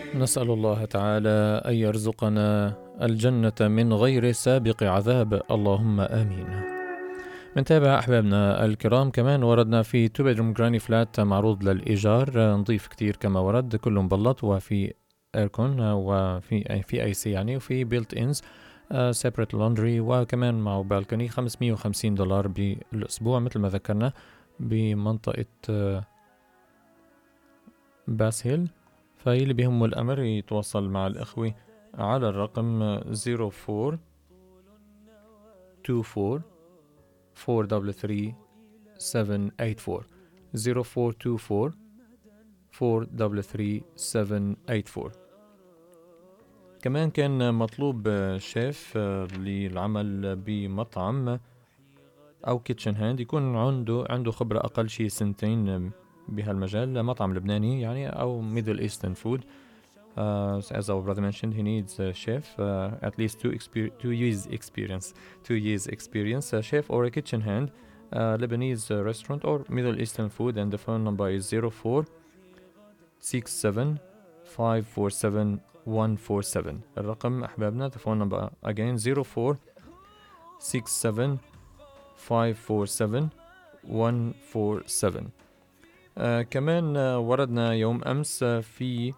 نسأل الله تعالى أن يرزقنا الجنة من غير سابق عذاب، اللهم آمين. منتابع أحبابنا الكرام، كمان وردنا في 2 bedroom granny flat معروض للإيجار، نضيف كتير كما ورد، كله مبلط وفي ايركون وفي اي سي يعني، وفي بيلت انز separate laundry، وكمان معه بالكوني. $550 بالأسبوع مثل ما ذكرنا، بمنطقة باس هيل. فاللي بيهمه الأمر يتواصل مع الأخوة على الرقم 0424 433 784 0424 433 784. كمان كان مطلوب شيف للعمل بمطعم أو كيتشن هاند، يكون عنده خبرة أقل شيء 2 بهالمجال، مطعم لبناني يعني أو Middle Eastern food. As our brother mentioned, he needs a chef, at least 2 years experience, a chef or a kitchen hand, Lebanese restaurant or Middle Eastern food, and the phone number is 0467 547 147. الرقم أحبابنا، the phone number again 0467 547 147. كمان وردنا يوم أمس في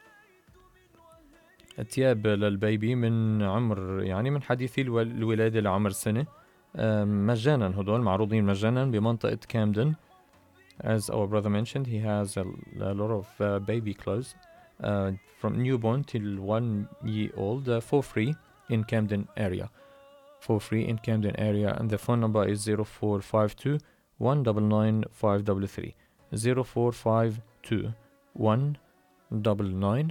ثياب للبيبي من عمر يعني من حديثي الولادة لعمر سنة، مجانا، هدول معروضين مجانا بمنطقة كامدن. As our brother mentioned, he has a lot of baby clothes from newborn till 1 year old for free in Camden area. And the phone number is 0452 199 533 0452 199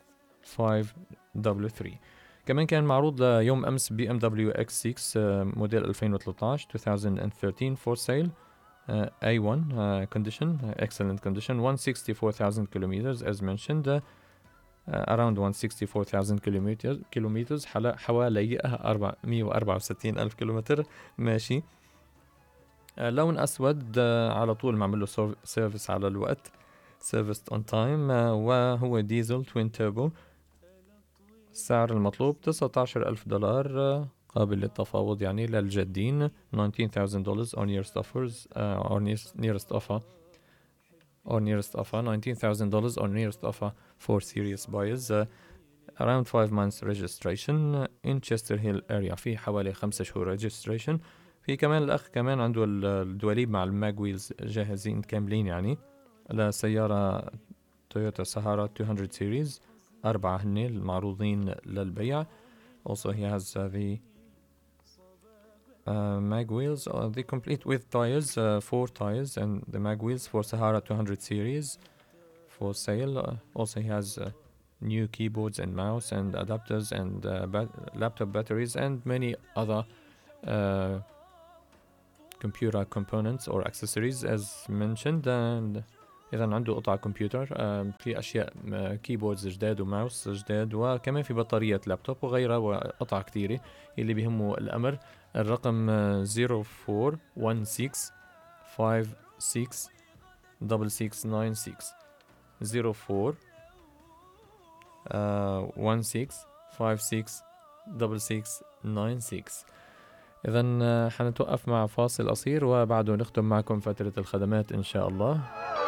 533. كمان كان معروض يوم أمس BMW X6 موديل 2013 for sale, A1 condition, excellent condition, 164,000 kilometers as mentioned, around 164,000 kilometers حوالي 464,000 كيلومتر ماشي. لون أسود، على طول معمل له سيرفيس على الوقت، serviced on time، وهو ديزل twin turbo. السعر المطلوب $19,000 قابل للتفاوض يعني للجدين. $19,000 on nearest offers or nearest offer $19,000 on nearest offer for serious buyers. Around 5 months registration in Chester Hill area، في حوالي 5 شهور registration. في كمان الأخ كمان عنده الدواليب مع الماج ويلز جاهزين كاملين يعني، لسيارة تويوتا سهارة 200 series، 4 هن المعروضين للبيع. Also he has the mag wheels, they complete with tires, 4 tires and the mag wheels for Sahara 200 series for sale. Also he has new keyboards and mouse and adapters and laptop batteries and many other computer components or accessories as mentioned. And إذا عنده قطع كمبيوتر، في أشياء كيبوردز جداد وماوس جداد، وكمان في بطارية لابتوب وغيرها وقطع كتيرة اللي بيهمه الأمر. الرقم 0416 56 6696 04 16 56 6696. إذن حنتوقف مع فاصل قصير وبعده نختم معكم فترة الخدمات إن شاء الله.